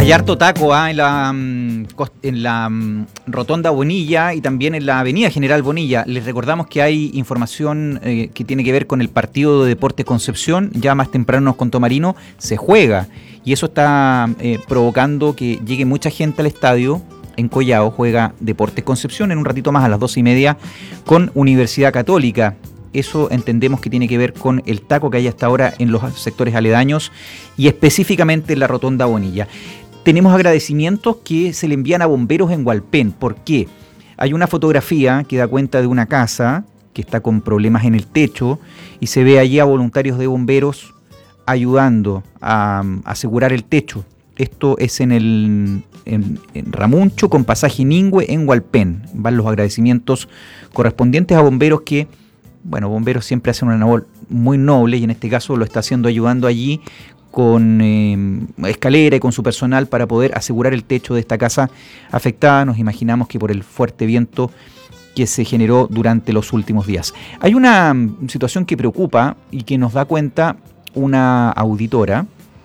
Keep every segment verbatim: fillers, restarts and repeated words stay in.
Hay harto taco ¿ah? en la, en la Rotonda Bonilla y también en la Avenida General Bonilla. Les recordamos que hay información eh, que tiene que ver con el partido de Deportes Concepción. Ya más temprano con Tomarino se juega y eso está eh, provocando que llegue mucha gente al estadio. En Collao juega Deportes Concepción en un ratito más a las doce y media con Universidad Católica. Eso entendemos que tiene que ver con el taco que hay hasta ahora en los sectores aledaños y específicamente en la Rotonda Bonilla. Tenemos agradecimientos que se le envían a bomberos en Hualpén. ¿Por qué? Hay una fotografía que da cuenta de una casa que está con problemas en el techo y se ve allí a voluntarios de bomberos ayudando a, a asegurar el techo. Esto es en el en, en Ramuncho con pasaje Ningüe en Hualpén. Van los agradecimientos correspondientes a bomberos que, bueno, bomberos siempre hacen una labor muy noble y en este caso lo está haciendo ayudando allí con eh, escalera y con su personal para poder asegurar el techo de esta casa afectada. Nos imaginamos que por el fuerte viento que se generó durante los últimos días. Hay una um, situación que preocupa y que nos da cuenta una auditora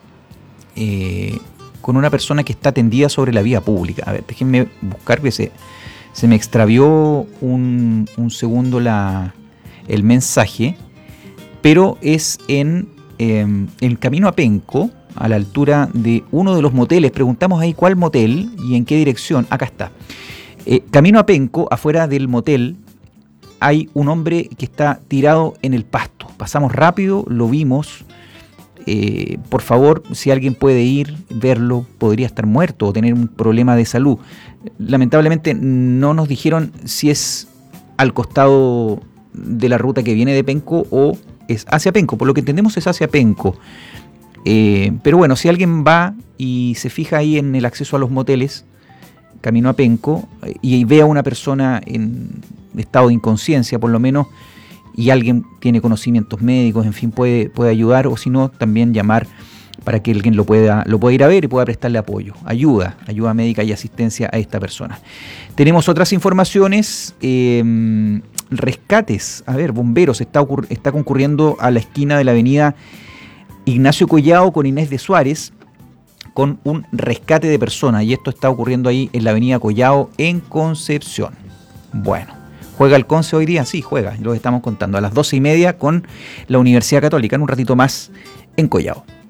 eh, con una persona que está tendida sobre la vía pública. A ver, déjenme buscar que se, se me extravió un, un segundo la, el mensaje, pero es en en el camino a Penco, a la altura de uno de los moteles. Preguntamos ahí cuál motel y en qué dirección. Acá está. Eh, camino a Penco, afuera del motel, hay un hombre que está tirado en el pasto. Pasamos rápido, lo vimos. Eh, por favor, si alguien puede ir, verlo, podría estar muerto o tener un problema de salud. Lamentablemente no nos dijeron si es al costado de la ruta que viene de Penco o es hacia Penco, por lo que entendemos es hacia Penco. Eh, pero bueno, si alguien va y se fija ahí en el acceso a los moteles, camino a Penco, y ve a una persona en estado de inconsciencia por lo menos, y alguien tiene conocimientos médicos, en fin, puede, puede ayudar, o si no, también llamar para que alguien lo pueda, lo pueda ir a ver y pueda prestarle apoyo, ayuda, ayuda médica y asistencia a esta persona. Tenemos otras informaciones, eh, rescates, a ver, bomberos, está, ocurri- está concurriendo a la esquina de la avenida Ignacio Collao con Inés de Suárez con un rescate de personas, y esto está ocurriendo ahí en la avenida Collao en Concepción. Bueno, ¿juega el Conce hoy día? Sí, juega, lo estamos contando, a las doce y media con la Universidad Católica, en un ratito más en Collao.